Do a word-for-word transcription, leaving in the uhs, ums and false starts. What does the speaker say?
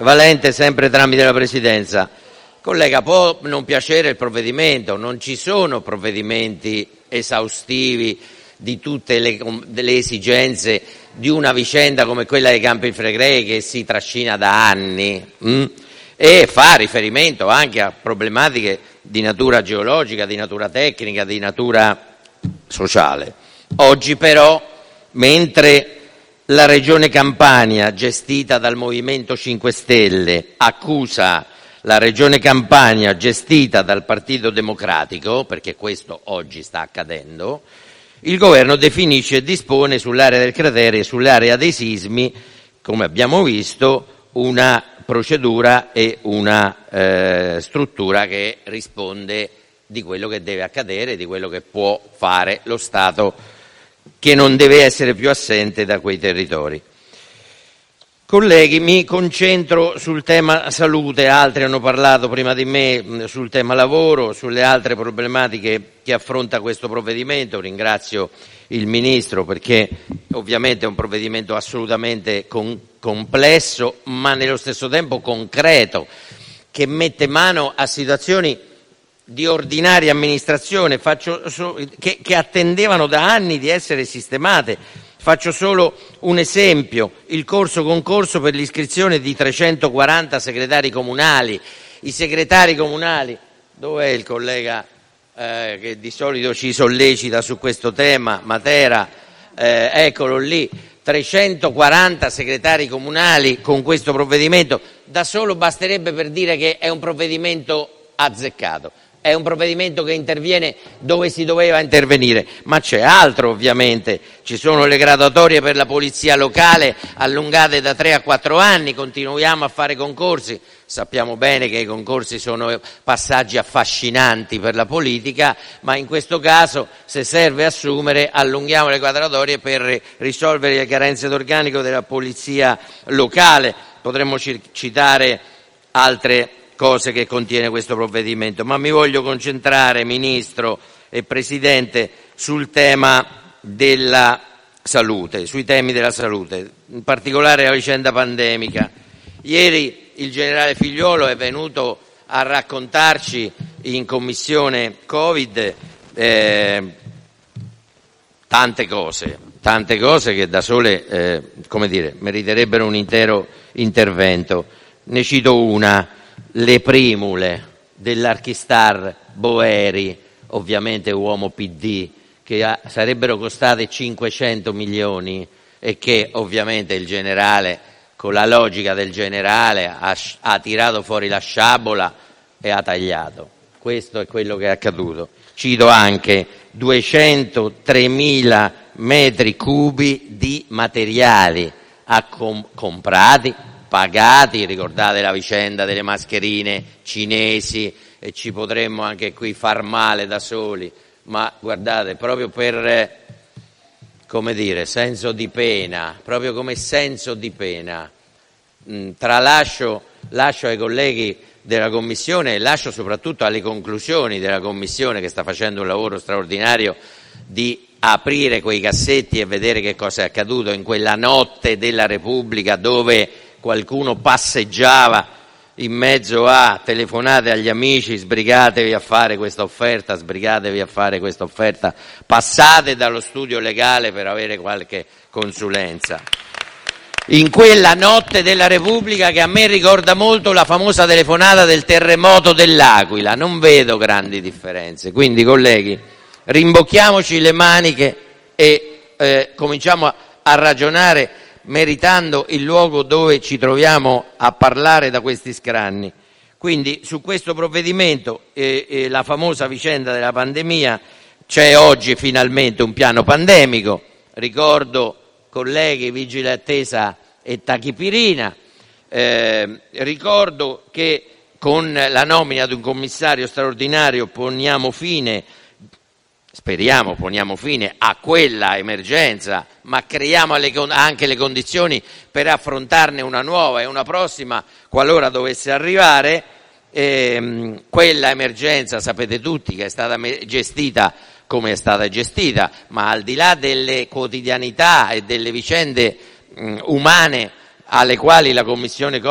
Valente, sempre tramite la Presidenza. Collega, può non piacere il provvedimento, non ci sono provvedimenti esaustivi di tutte le, le esigenze di una vicenda come quella dei Campi Flegrei che si trascina da anni mh? e fa riferimento anche a problematiche di natura geologica, di natura tecnica, di natura sociale. Oggi però, mentre la Regione Campania, gestita dal Movimento cinque Stelle, accusa la Regione Campania, gestita dal Partito Democratico, perché questo oggi sta accadendo, il governo definisce e dispone sull'area del cratere e sull'area dei sismi, come abbiamo visto, una procedura e una eh, struttura che risponde di quello che deve accadere, di quello che può fare lo Stato, che non deve essere più assente da quei territori. Colleghi, mi concentro sul tema salute, altri hanno parlato prima di me sul tema lavoro, sulle altre problematiche che affronta questo provvedimento. Ringrazio il Ministro perché ovviamente è un provvedimento assolutamente con, complesso, ma nello stesso tempo concreto, che mette mano a situazioni di ordinaria amministrazione, faccio so, che, che attendevano da anni di essere sistemate. Faccio solo un esempio: il corso concorso per l'iscrizione di trecentoquaranta segretari comunali. I segretari comunali, dov'è il collega eh, che di solito ci sollecita su questo tema, Matera, eh, eccolo lì, trecentoquaranta segretari comunali con questo provvedimento, da solo basterebbe per dire che è un provvedimento azzeccato. È un provvedimento che interviene dove si doveva intervenire, ma c'è altro ovviamente. Ci sono le graduatorie per la polizia locale allungate da tre a quattro anni, continuiamo a fare concorsi. Sappiamo bene che i concorsi sono passaggi affascinanti per la politica, ma in questo caso, se serve assumere, allunghiamo le graduatorie per risolvere le carenze d'organico della polizia locale. Potremmo citare altre cose che contiene questo provvedimento, ma mi voglio concentrare, Ministro e Presidente, sul tema della salute, sui temi della salute, in particolare la vicenda pandemica. Ieri il generale Figliuolo è venuto a raccontarci in commissione Covid eh, tante cose, tante cose che da sole, eh, come dire, meriterebbero un intero intervento. Ne cito una. Le primule dell'Archistar Boeri, ovviamente uomo P D, che ha, sarebbero costate cinquecento milioni e che ovviamente il generale, con la logica del generale, ha, ha tirato fuori la sciabola e ha tagliato. Questo è quello che è accaduto. Cito anche duecentotremila metri cubi di materiali ha com- comprati, pagati. Ricordate la vicenda delle mascherine cinesi, e ci potremmo anche qui far male da soli, ma guardate, proprio per, come dire, senso di pena, proprio come senso di pena, mh, tralascio, lascio ai colleghi della Commissione e lascio soprattutto alle conclusioni della Commissione, che sta facendo un lavoro straordinario, di aprire quei cassetti e vedere che cosa è accaduto in quella notte della Repubblica, dove qualcuno passeggiava in mezzo a telefonate agli amici: sbrigatevi a fare questa offerta, sbrigatevi a fare questa offerta, passate dallo studio legale per avere qualche consulenza. In quella notte della Repubblica, che a me ricorda molto la famosa telefonata del terremoto dell'Aquila, non vedo grandi differenze. Quindi, colleghi, rimbocchiamoci le maniche e eh, cominciamo a, a ragionare, meritando il luogo dove ci troviamo a parlare da questi scranni. Quindi su questo provvedimento, eh, eh, la famosa vicenda della pandemia, c'è oggi finalmente un piano pandemico. Ricordo, colleghi, vigile attesa e tachipirina. Eh, ricordo che con la nomina di un commissario straordinario poniamo fine, speriamo poniamo fine a quella emergenza, ma creiamo le, anche le condizioni per affrontarne una nuova e una prossima qualora dovesse arrivare. Eh, quella emergenza, sapete tutti, che è stata gestita come è stata gestita, ma al di là delle quotidianità e delle vicende mh, umane alle quali la Commissione